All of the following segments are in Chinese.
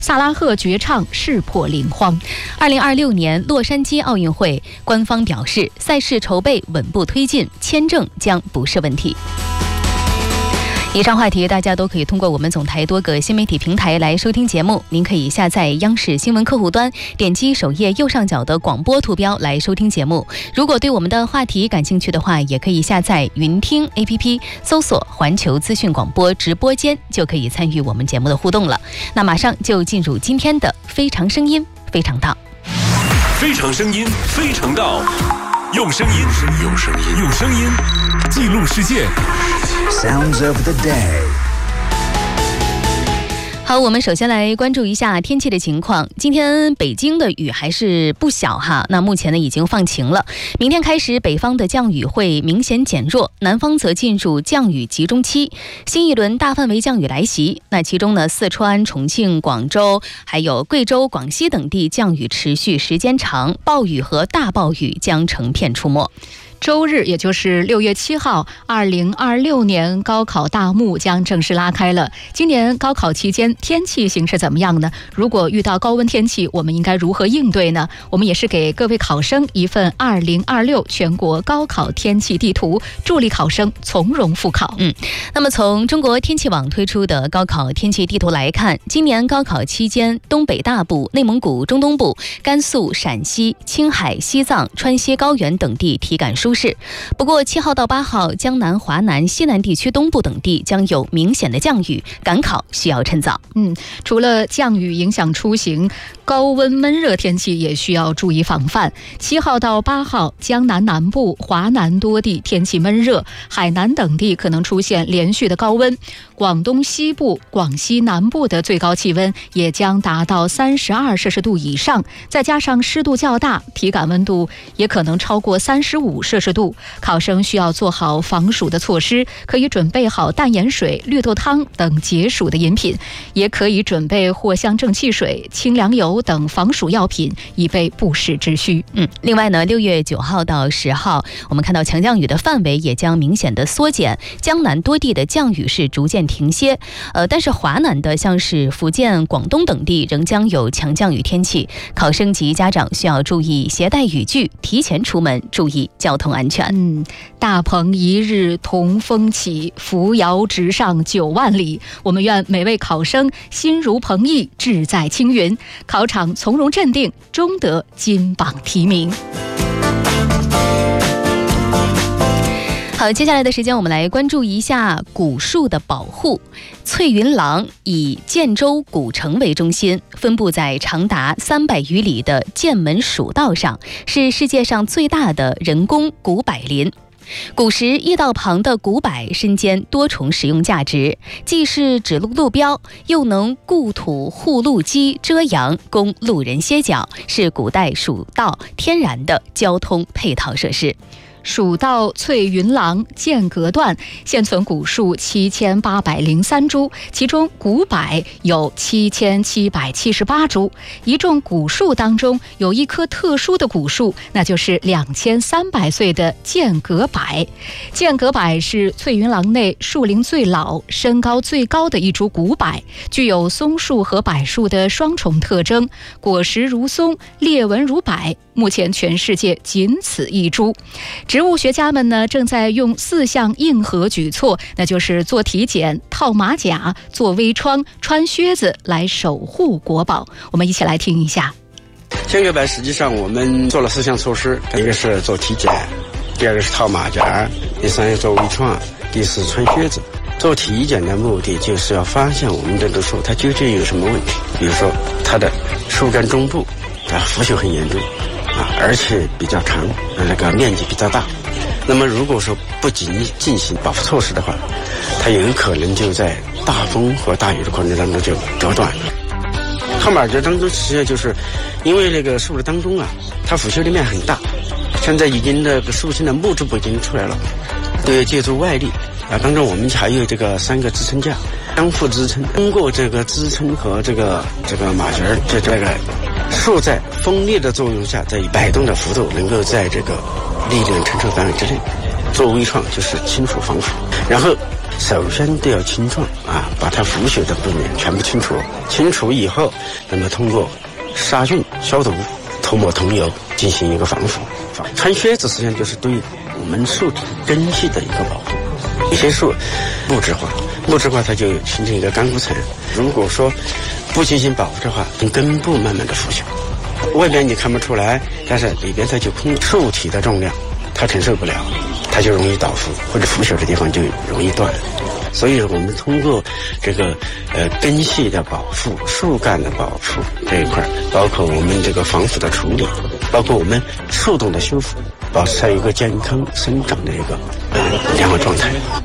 萨拉赫绝唱势破邻荒。 2026年洛杉矶奥运会官方表示，赛事筹备稳步推进，签证将不是问题。以上话题大家都可以通过我们总台多个新媒体平台来收听节目。您可以下载央视新闻客户端，点击首页右上角的广播图标来收听节目。如果对我们的话题感兴趣的话，也可以下载云听 APP， 搜索环球资讯广播直播间，就可以参与我们节目的互动了。那马上就进入今天的非常声音非常道。 非常声音非常道，用声音记录世界。 Sounds of the day。 好，我们首先来关注一下天气的情况。今天北京的雨还是不小哈，那目前呢已经放晴了。明天开始，北方的降雨会明显减弱，南方则进入降雨集中期，新一轮大范围降雨来袭。那其中呢，四川、重庆、广州还有贵州、广西等地降雨持续时间长，暴雨和大暴雨将成片出没。 周日，也就是6月7号，2026年高考大幕将正式拉开了。今年高考期间天气形势怎么样呢？如果遇到高温天气，我们应该如何应对呢？我们也是给各位考生一份2026全国高考天气地图，助力考生从容复考。 那么从中国天气网推出的高考天气地图来看，今年高考期间，东北大部、内蒙古中东部、甘肃、陕西、青海、西藏、川西高原等地体感舒适。不过7号到8号，江南、华南、西南地区东部等地将有明显的降雨，赶考需要趁早。 除了降雨影响出行，高温闷热天气也需要注意防范。7号到8号，江南南部、华南多地天气闷热，海南等地可能出现连续的高温。广东西部、广西南部的最高气温也将达到32摄氏度以上，再加上湿度较大，体感温度也可能超过35摄氏度。考生需要做好防暑的措施，可以准备好淡盐水、绿豆汤等解暑的饮品，也可以准备藿香正气水、清凉油等防暑药品，以备不时之需。 另外呢，6月9号到10号，我们看到强降雨的范围也将明显的缩减，江南多地的降雨是逐渐停歇，但是华南的像是福建、广东等地仍将有强降雨天气，考生及家长需要注意携带雨具，提前出门，注意交通安全。 大鹏一日同风起，扶摇直上9万里。我们愿每位考生心如鹏翼，志在青云，考场从容镇定，终得金榜题名。 好，接下来的时间我们来关注一下古树的保护。翠云廊以建州古城为中心，分布在长达300余里的剑门蜀道上，是世界上最大的人工古柏林。古时驿道旁的古柏身兼多重使用价值，既是指路路标，又能固土护路基遮阳，供路人歇脚，是古代蜀道天然的交通配套设施。 蜀道翠云廊间隔段现存古树7803株，其中古柏有7778株。一众古树当中有一棵特殊的古树，那就是2300岁的间隔柏。间隔柏是翠云廊内树龄最老、身高最高的一株古柏，具有松树和柏树的双重特征，果实如松，裂纹如柏，目前全世界仅此一株。植物学家们呢，正在用4项硬核举措，那就是做体检、套马甲、做微创、穿靴子来守护国宝。我们一起来听一下。 间隔柏实际上我们做了4项措施，一个是做体检，第二个是套马甲，第三个做微创，第四穿靴子。做体检的目的就是要发现我们这棵树它究竟有什么问题，比如说它的树干中部腐朽很严重而且比较长，那个面积比较大。那么如果说不进行保护措施的话，它有可能就在大风和大雨的过程当中就折断了。套马甲当中实际就是因为那个树的当中它腐朽的面很大，现在已经那个树心的木质部已经出来了，都要借助外力当中我们还有这个3个支撑架相互支撑，通过这个支撑和这个马甲这个树在风力的作用下，在摆动的幅度能够在这个力量承受范围之内。做微创就是清除防腐，然后首先都要清创把它腐朽的部面全部清除。清除以后，那么通过杀菌、消毒、涂抹桐油进行一个防腐。穿靴子实际上就是对我们树体根系的一个保护。有些树木质化它就形成一个干枯层。如果说不进行保护的话，从根部慢慢的腐朽。外边你看不出来，但是里边它就空，树体的重量它承受不了，它就容易倒伏，或者腐朽的地方就容易断。所以我们通过这个根系的保护、树干的保护这一块，包括我们这个防腐的处理，包括我们树洞的修复，保持它一个健康生长的一个良好状态。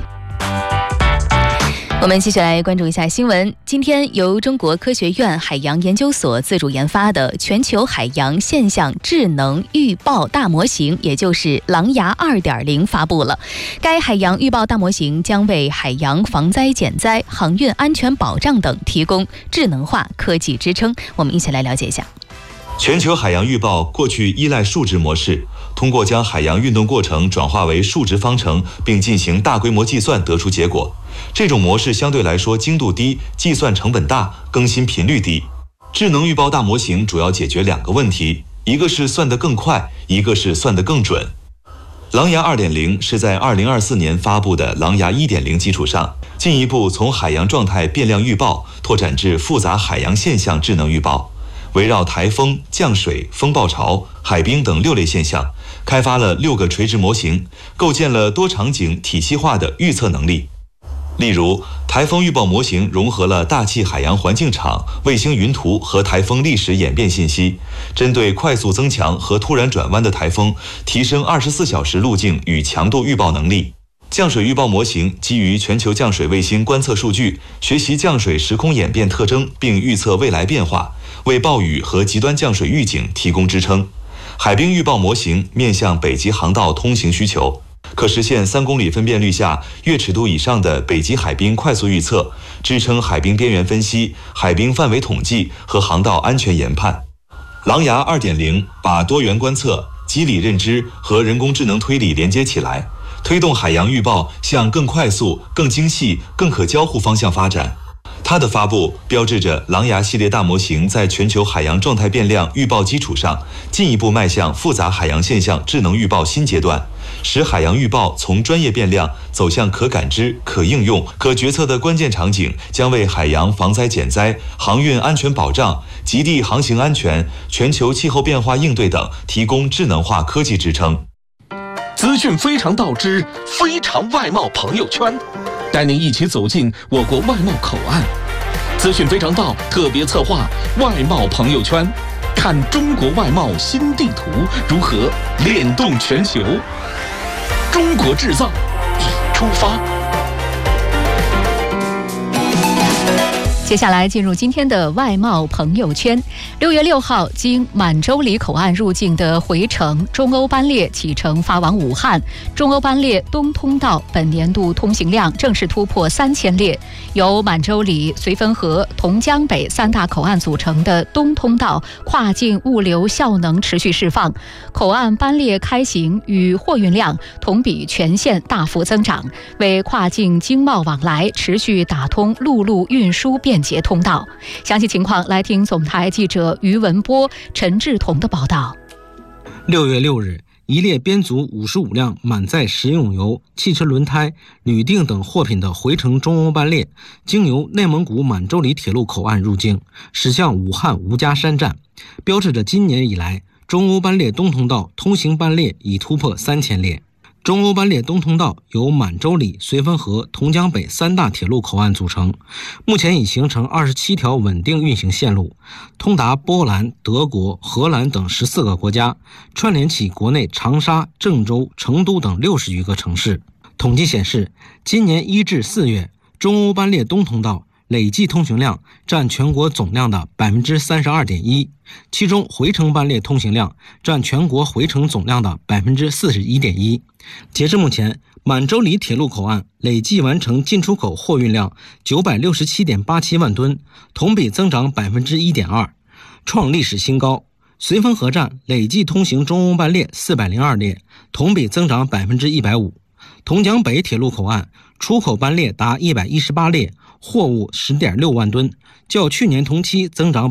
我们继续来关注一下新闻。今天由中国科学院海洋研究所自主研发的全球海洋现象智能预报大模型，也就是狼牙 2.0 发布了。该海洋预报大模型将为海洋防灾减灾、航运安全保障等提供智能化科技支撑。我们一起来了解一下。 全球海洋预报过去依赖数值模式，通过将海洋运动过程转化为数值方程，并进行大规模计算得出结果。这种模式相对来说精度低，计算成本大，更新频率低。智能预报大模型主要解决2个问题，一个是算得更快，一个是算得更准。狼牙 2.0 是在2024年发布的狼牙 1.0 基础上，进一步从海洋状态变量预报拓展至复杂海洋现象智能预报，围绕台风、降水、风暴潮、海冰等6类现象，开发了6个垂直模型，构建了多场景体系化的预测能力。例如，台风预报模型融合了大气海洋环境场、卫星云图和台风历史演变信息，针对快速增强和突然转弯的台风，提升24小时路径与强度预报能力。降水预报模型基于全球降水卫星观测数据，学习降水时空演变特征，并预测未来变化，为暴雨和极端降水预警提供支撑。海冰预报模型面向北极航道通行需求，可实现3公里分辨率下月尺度以上的北极海冰快速预测，支撑海冰边缘分析、海冰范围统计和航道安全研判。狼牙 2.0 把多元观测、机理认知和人工智能推理连接起来，推动海洋预报向更快速、更精细、更可交互方向发展。它的发布标志着狼牙系列大模型在全球海洋状态变量预报基础上，进一步迈向复杂海洋现象智能预报新阶段，使海洋预报从专业变量走向可感知、可应用、可决策的关键场景，将为海洋防灾减灾、航运安全保障、极地航行安全、全球气候变化应对等提供智能化科技支撑。 资讯非常道之非常外贸朋友圈，带您一起走进我国外贸口岸。资讯非常道特别策划外贸朋友圈，看中国外贸新地图如何联动全球。中国制造已出发。 接下来进入今天的外贸朋友圈。6月6号，经满洲里口岸入境的回程中欧班列启程发往武汉。中欧班列东通道本年度通行量正式突破3000列。由满洲里、绥芬河、同江北3大口岸组成的东通道跨境物流效能持续释放，口岸班列开行与货运量同比全线大幅增长，为跨境经贸往来持续打通陆路运输便捷通道。详细情况来听总台记者于文波、陈志彤的报道。 6月6日，一列编组55辆满载食用油、汽车轮胎、铝锭等货品的回程中欧班列，经由内蒙古满洲里铁路口岸入境，驶向武汉吴家山站，标志着今年以来中欧班列东通道通行班列已突破3000列。中欧班列东通道由满洲里、绥芬河、同江北3大铁路口岸组成，目前已形成27条稳定运行线路，通达波兰、德国、荷兰等14个国家，串联起国内长沙、郑州、成都等60余个城市。统计显示，今年1至4月，中欧班列东通道累计通行量占全国总量的 32.1%， 其中回程班列通行量占全国回程总量的 41.1%。 截至目前，满洲里铁路口岸累计完成进出口货运量 967.87 万吨，同比增长 1.2%， 创历史新高。绥芬河站累计通行中欧班列402列，同比增长 150%。同江北铁路口岸出口班列达118列，货物10.6万吨，较去年同期增长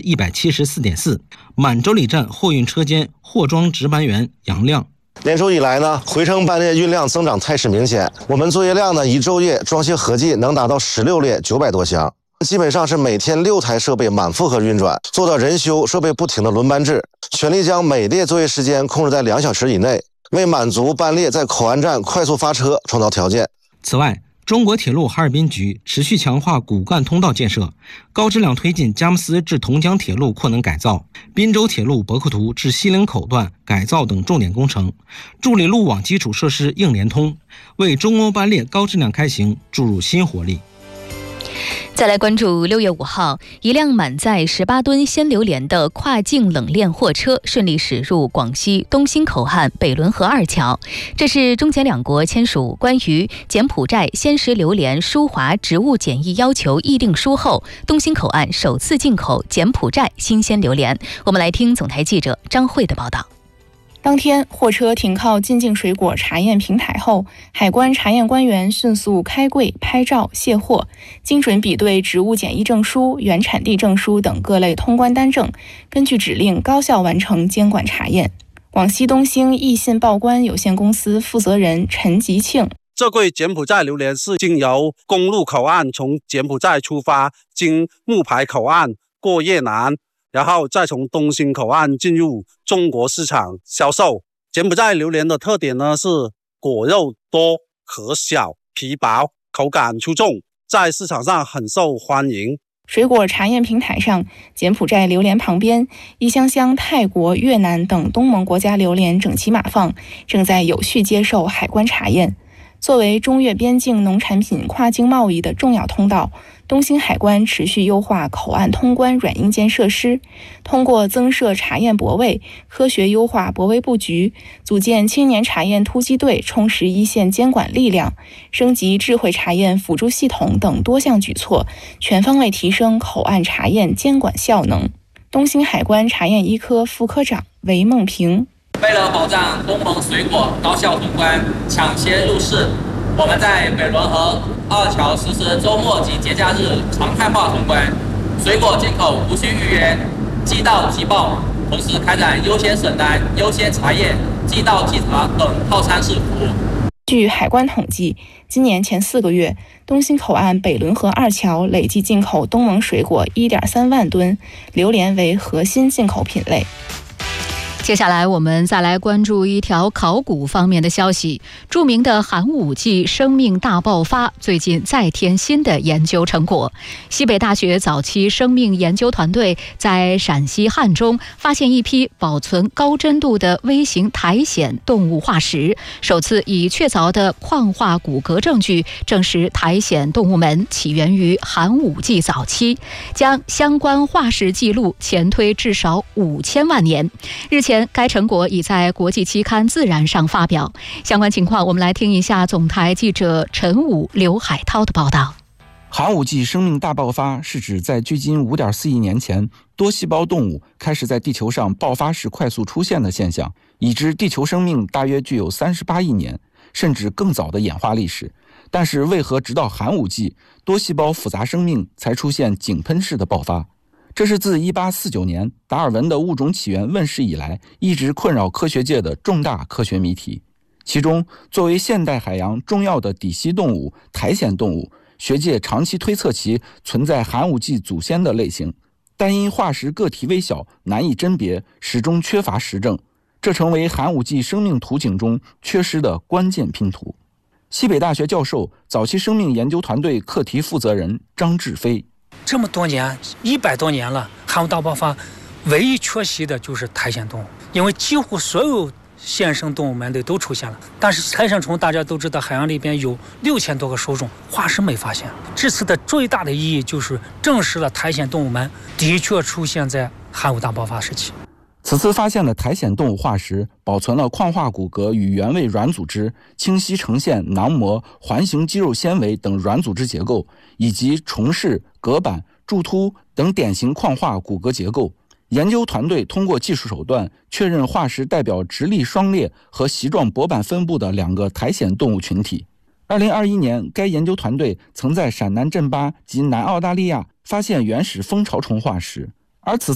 174.4%。满洲里站货运车间货装值班员杨亮。 年初以来呢，回程班列运量增长态势明显，我们作业量呢一昼夜装卸合计能达到16列900多箱，基本上是每天6台设备满负荷运转，做到人休设备不停的轮班制，全力将每列作业时间控制在2小时以内，为满足班列在口岸站快速发车创造条件。 此外，中国铁路哈尔滨局持续强化骨干通道建设，高质量推进佳木斯至同江铁路扩能改造、滨州铁路博克图至西陵口段改造等重点工程，助力路网基础设施硬联通，为中欧班列高质量开行注入新活力。 再来关注6月5号，一辆满载18吨鲜榴莲的跨境冷链货车顺利驶入广西东兴口岸北仑河2桥。这是中柬两国签署关于柬埔寨鲜食榴莲输华植物检疫要求议定书后，东兴口岸首次进口柬埔寨新鲜榴莲。我们来听总台记者张慧的报道。 当天，货车停靠进境水果查验平台后，海关查验官员迅速开柜、拍照、卸货，精准比对植物检疫证书、原产地证书等各类通关单证，根据指令高效完成监管查验。广西东兴易信报关有限公司负责人陈吉庆： 这柜柬埔寨榴莲是经由公路口岸从柬埔寨出发，经木牌口岸过越南，然后再从东兴口岸进入中国市场销售。柬埔寨榴莲的特点呢是果肉多、壳小、皮薄，口感出众，在市场上很受欢迎。 水果查验平台上，柬埔寨榴莲旁边，一箱箱泰国、越南等东盟国家榴莲整齐码放，正在有序接受海关查验。作为中越边境农产品跨境贸易的重要通道，东兴海关持续优化口岸通关软硬件设施，通过增设查验泊位、科学优化泊位布局，组建青年查验突击队，充实一线监管力量，升级智慧查验辅助系统等多项举措，全方位提升口岸查验监管效能。东兴海关查验一科副科长韦梦平： 为了保障东盟水果高效通关、抢先入市，我们在北仑河2桥实施周末及节假日常态化通关，水果进口无需预约，即到即报，同时开展优先审单、优先查验、即到即查等套餐式服务。 据海关统计，今年前4个月，东兴口岸北仑河2桥累计进口东盟水果1.3万吨，榴莲为核心进口品类。 接下来我们再来关注一条考古方面的消息。著名的寒武纪生命大爆发最近再添新的研究成果。西北大学早期生命研究团队在陕西汉中发现一批保存高真度的微型苔藓动物化石，首次以确凿的矿化骨骼证据证实苔藓动物们起源于寒武纪早期，将相关化石记录前推至少5000万年。日前该成果已在国际期刊《自然》上发表。相关情况，我们来听一下总台记者陈武、刘海涛的报道。 寒武纪生命大爆发是指在距今5.4亿年前，多细胞动物开始在地球上爆发式快速出现的现象。已知地球生命大约具有38亿年，甚至更早的演化历史。但是为何直到寒武纪，多细胞复杂生命才出现井喷式的爆发？这是自1849年达尔文的物种起源问世以来，一直困扰科学界的重大科学谜题。其中，作为现代海洋重要的底栖动物苔藓动物，学界长期推测其存在寒武纪祖先的类型，但因化石个体微小，难以甄别，始终缺乏实证，这成为寒武纪生命图景中缺失的关键拼图。西北大学教授、早期生命研究团队课题负责人张志飞： 这么多年，100多年了，寒武大爆发唯一缺席的就是苔藓动物，因为几乎所有现生动物门类都出现了，但是苔藓虫大家都知道，海洋里边有6000多个属种，化石没发现。这次的最大的意义就是证实了苔藓动物们的确出现在寒武大爆发时期。 此次发现的苔藓动物化石保存了矿化骨骼与原位软组织、清晰呈现囊膜、环形肌肉纤维等软组织结构，以及虫室、隔板、柱突等典型矿化骨骼结构。研究团队通过技术手段确认化石代表直立双裂和席状薄板分布的2个苔藓动物群体。 2021年，该研究团队曾在陕南镇巴及南澳大利亚发现原始蜂巢虫化石，而此